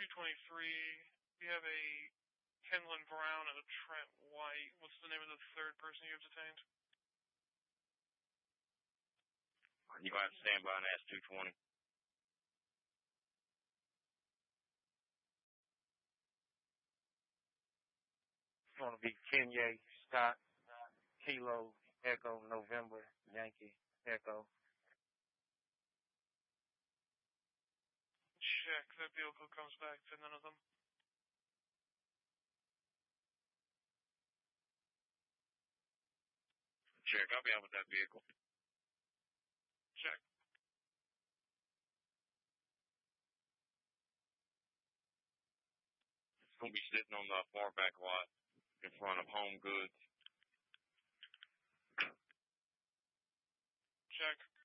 223. We have a Kenlin Brown and a Trent White. What's the name of the third person you've detained? You're going to have to stand by and ask 220. It's going to be Kenya Scott, Kilo, Echo, November, Yankee, Echo. Check. That vehicle comes back to none of them. Check. I'll be out with that vehicle. Check. It's going to be sitting on the far back lot in front of Home Goods. Check.